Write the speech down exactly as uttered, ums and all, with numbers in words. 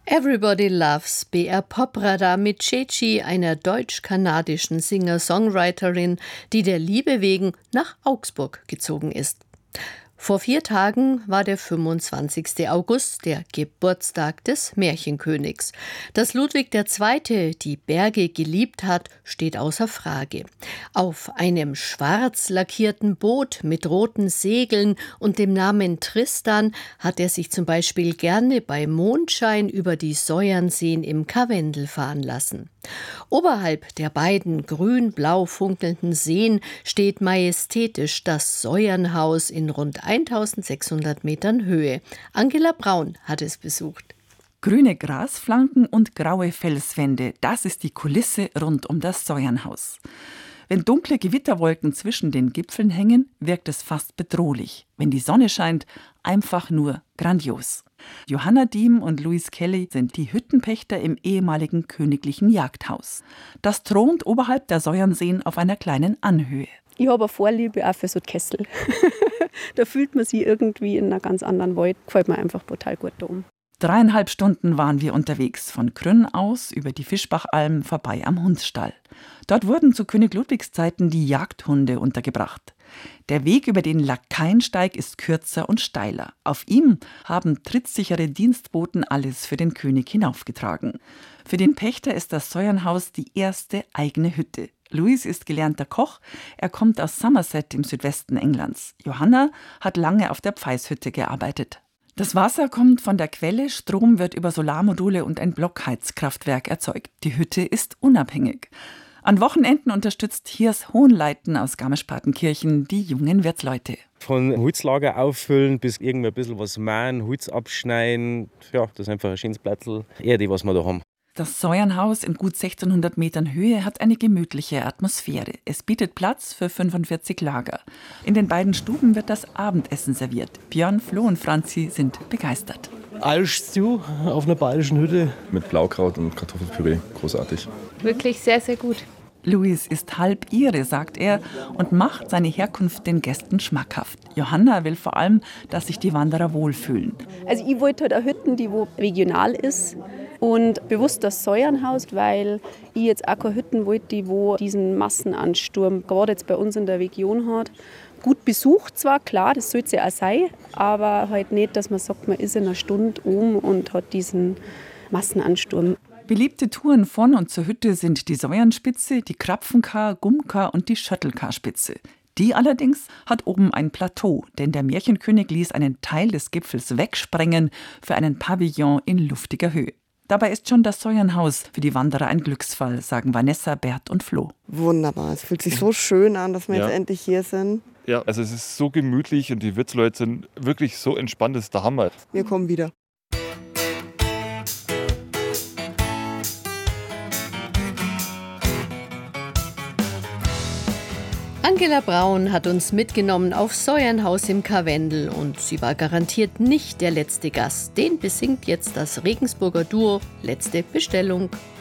Everybody Loves B R Popradar mit Ceci, einer deutsch-kanadischen Singer-Songwriterin, die der Liebe wegen nach Augsburg gezogen ist. Vor vier Tagen war der fünfundzwanzigster August, der Geburtstag des Märchenkönigs. Dass Ludwig der Zweite die Berge geliebt hat, steht außer Frage. Auf einem schwarz lackierten Boot mit roten Segeln und dem Namen Tristan hat er sich zum Beispiel gerne bei Mondschein über die Säuernseen im Karwendel fahren lassen. Oberhalb der beiden grün-blau funkelnden Seen steht majestätisch das Säuernhaus in rund eintausendsechshundert Metern Höhe. Angela Braun hat es besucht. Grüne Grasflanken und graue Felswände, das ist die Kulisse rund um das Säuernhaus. Wenn dunkle Gewitterwolken zwischen den Gipfeln hängen, wirkt es fast bedrohlich. Wenn die Sonne scheint, einfach nur grandios. Johanna Diem und Louis Kelly sind die Hüttenpächter im ehemaligen königlichen Jagdhaus. Das thront oberhalb der Säuernseen auf einer kleinen Anhöhe. Ich habe eine Vorliebe auch für so Kessel. Da fühlt man sich irgendwie in einer ganz anderen Welt. Gefällt mir einfach total gut da oben. Dreieinhalb Stunden waren wir unterwegs, von Krünn aus über die Fischbachalm vorbei am Hundsstall. Dort wurden zu König Ludwigs Zeiten die Jagdhunde untergebracht. Der Weg über den Lakaiensteig ist kürzer und steiler. Auf ihm haben trittsichere Dienstboten alles für den König hinaufgetragen. Für den Pächter ist das Säuernhaus die erste eigene Hütte. Louis ist gelernter Koch, er kommt aus Somerset im Südwesten Englands. Johanna hat lange auf der Pfeishütte gearbeitet. Das Wasser kommt von der Quelle, Strom wird über Solarmodule und ein Blockheizkraftwerk erzeugt. Die Hütte ist unabhängig. An Wochenenden unterstützt Hirs Hohenleiten aus Garmisch-Partenkirchen die jungen Wirtsleute. Von Holzlager auffüllen bis irgendwie ein bisschen was mähen, Holz abschneiden. Ja, das ist einfach ein schönes Plätzl. Eher die, was wir da haben. Das Säuernhaus in gut sechzehnhundert Metern Höhe hat eine gemütliche Atmosphäre. Es bietet Platz für fünfundvierzig Lager. In den beiden Stuben wird das Abendessen serviert. Björn, Flo und Franzi sind begeistert. Irish Stew auf einer bayerischen Hütte. Mit Blaukraut und Kartoffelpüree. Großartig. Wirklich sehr, sehr gut. Louis ist halb Ire, sagt er, und macht seine Herkunft den Gästen schmackhaft. Johanna will vor allem, dass sich die Wanderer wohlfühlen. Also ich wollte halt eine Hütte, die wo regional ist und bewusst das Säuernhaus, weil ich jetzt auch keine Hütten wollte, die wo diesen Massenansturm gerade jetzt bei uns in der Region hat. Gut besucht zwar, klar, das soll es ja auch sein, aber halt nicht, dass man sagt, man ist in einer Stunde oben und hat diesen Massenansturm. Beliebte Touren von und zur Hütte sind die Säuernspitze, die Krapfenkar, Gumkar und die Schöttelkarspitze. Die allerdings hat oben ein Plateau, denn der Märchenkönig ließ einen Teil des Gipfels wegsprengen für einen Pavillon in luftiger Höhe. Dabei ist schon das Säuernhaus für die Wanderer ein Glücksfall, sagen Vanessa, Bert und Flo. Wunderbar, es fühlt sich so schön an, dass wir Ja. jetzt endlich hier sind. Ja, also es ist so gemütlich und die Wirtsleute sind wirklich so entspannt, das ist der Hammer. Wir kommen wieder. Angela Braun hat uns mitgenommen auf Säuernhaus im Karwendel und sie war garantiert nicht der letzte Gast. Den besingt jetzt das Regensburger Duo Letzte Bestellung.